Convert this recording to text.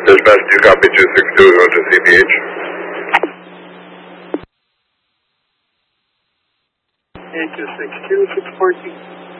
Dispatch 2, copy 262, go to CPH. 262, 614.